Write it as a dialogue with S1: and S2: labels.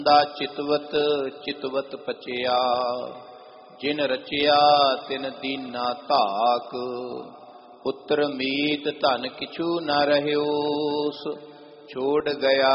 S1: ਦਾ ਚਿਤਵਤ ਚਿਤਵਤ ਪਚਿਆ, ਜਿਨ ਰਚਿਆ ਤਿਨ ਦੀਨਾ ਧਾਕ। ਪੁੱਤਰ ਮੀਤ ਧਨ ਕਿਛੂ ਨ ਰਹਿਓਸ, ਛੋੜ ਗਿਆ